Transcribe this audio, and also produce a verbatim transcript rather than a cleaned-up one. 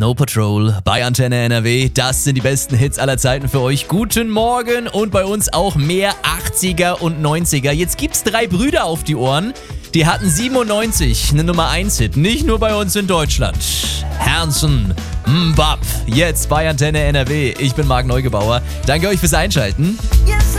Snow Patrol bei Antenne N R W. Das sind die besten Hits aller Zeiten für euch. Guten Morgen und bei uns auch mehr achtziger und neunziger. Jetzt gibt's drei Brüder auf die Ohren. Die hatten siebenundneunzig einen Nummer eins Hit. Nicht nur bei uns in Deutschland. Hanson, Mbap. Jetzt bei Antenne N R W. Ich bin Marc Neugebauer. Danke euch fürs Einschalten. Yes,